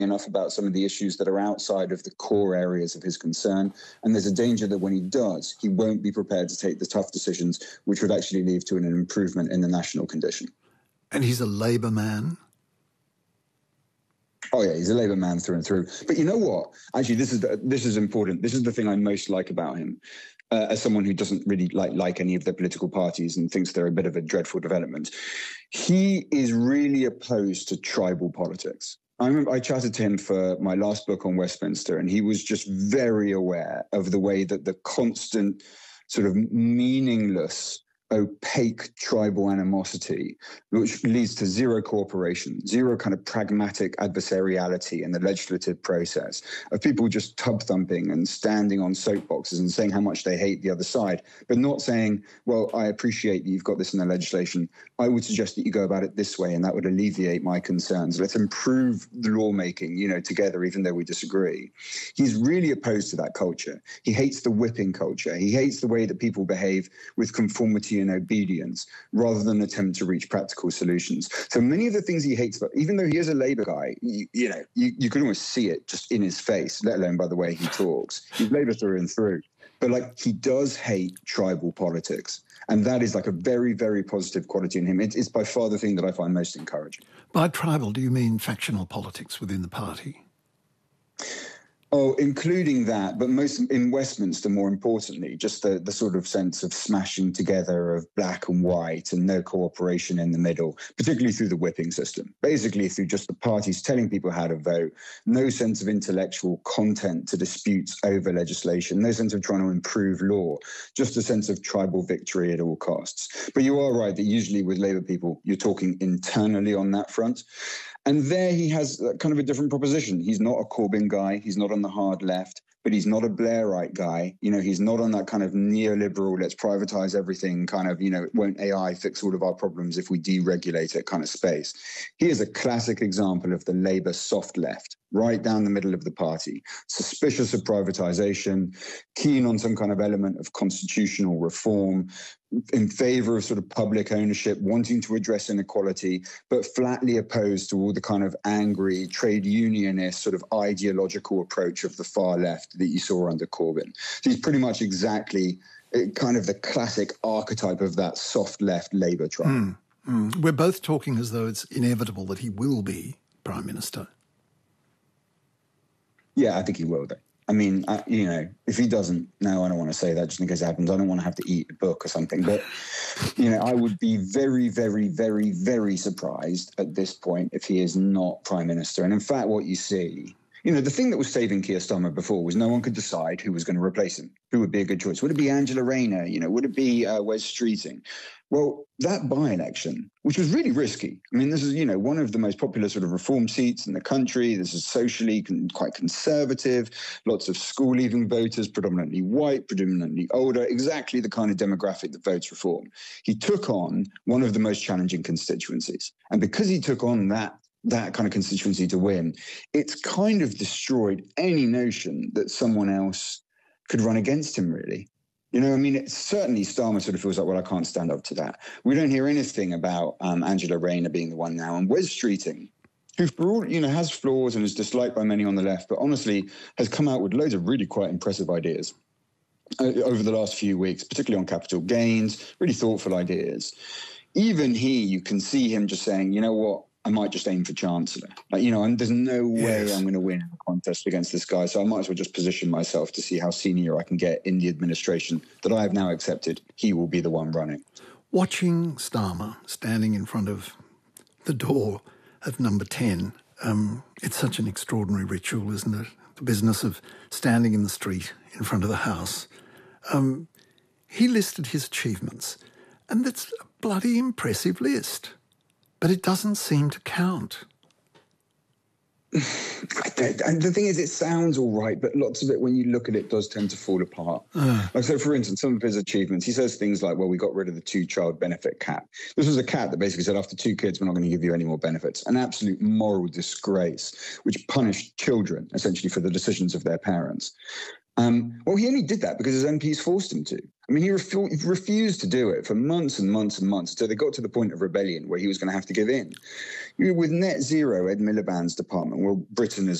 enough about some of the issues that are outside of the core areas of his concern. And there's a danger that when he does, he won't be prepared to take the tough decisions which would actually lead to an improvement in the national condition. And he's a Labour man? Oh, yeah, he's a Labour man through and through. But you know what? Actually, this is important. This is the thing I most like about him. As someone who doesn't really like any of the political parties and thinks they're a bit of a dreadful development, he is really opposed to tribal politics. I remember I chatted to him for my last book on Westminster, and he was just very aware of the way that the constant sort of meaningless, opaque tribal animosity, which leads to zero cooperation, zero kind of pragmatic adversariality in the legislative process, of people just tub thumping and standing on soapboxes and saying how much they hate the other side, but not saying, well, I appreciate that you've got this in the legislation. I would suggest that you go about it this way, and that would alleviate my concerns. Let's improve the lawmaking, together, even though we disagree. He's really opposed to that culture. He hates the whipping culture. He hates the way that people behave with conformity and obedience rather than attempt to reach practical solutions. So many of the things he hates, but even though he is a Labour guy, you can almost see it just in his face, let alone by the way he talks. He's Labour through and through. But he does hate tribal politics. And that is a very, very positive quality in him. It's by far the thing that I find most encouraging. By tribal, do you mean factional politics within the party? Oh, including that, but most in Westminster, more importantly, just the sort of sense of smashing together of black and white and no cooperation in the middle, particularly through the whipping system, basically through just the parties telling people how to vote, no sense of intellectual content to disputes over legislation, no sense of trying to improve law, just a sense of tribal victory at all costs. But you are right that usually with Labour people, you're talking internally on that front. And there he has kind of a different proposition. He's not a Corbyn guy. He's not on the hard left, but he's not a Blairite guy. He's not on that kind of neoliberal, let's privatize everything kind of, won't AI fix all of our problems if we deregulate it kind of space. He is a classic example of the Labour soft left, right down the middle of the party, suspicious of privatization, keen on some kind of element of constitutional reform, in favor of sort of public ownership, wanting to address inequality, but flatly opposed to all the kind of angry trade unionist sort of ideological approach of the far left that you saw under Corbyn. So he's pretty much exactly kind of the classic archetype of that soft left Labour tribe. We're both talking as though it's inevitable that he will be Prime Minister. Yeah, I think he will, though. I mean, if he doesn't, no, I don't want to say that just in case it happens. I don't want to have to eat a book or something. But, I would be very, very, very, very surprised at this point if he is not Prime Minister. And in fact, what you see, the thing that was saving Keir Starmer before was no one could decide who was going to replace him, who would be a good choice. Would it be Angela Rayner? Would it be Wes Streeting? Well, that by-election, which was really risky. I mean, this is, one of the most popular sort of reform seats in the country. This is socially quite conservative, lots of school-leaving voters, predominantly white, predominantly older, exactly the kind of demographic that votes reform. He took on one of the most challenging constituencies. And because he took on that kind of constituency to win, it's kind of destroyed any notion that someone else could run against him, really. It's certainly Starmer sort of feels like, well, I can't stand up to that. We don't hear anything about Angela Rayner being the one now. And Wes Streeting, who for all, has flaws and is disliked by many on the left, but honestly has come out with loads of really quite impressive ideas over the last few weeks, particularly on capital gains, really thoughtful ideas. Even you can see him just saying, you know what, I might just aim for Chancellor. And there's no way I'm going to win a contest against this guy. So I might as well just position myself to see how senior I can get in the administration that I have now accepted. He will be the one running. Watching Starmer standing in front of the door of number 10, it's such an extraordinary ritual, isn't it? The business of standing in the street in front of the house. He listed his achievements, and that's a bloody impressive list. But it doesn't seem to count. And the thing is, it sounds all right, but lots of it, when you look at it, does tend to fall apart. So, for instance, some of his achievements, he says things like, well, we got rid of the 2-child benefit cap. This was a cap that basically said, after 2 kids, we're not going to give you any more benefits. An absolute moral disgrace, which punished children, essentially, for the decisions of their parents. Well, he only did that because his MPs forced him to. I mean, he refused to do it for months and months and months until they got to the point of rebellion where he was going to have to give in. With net zero, Ed Miliband's department, well, Britain has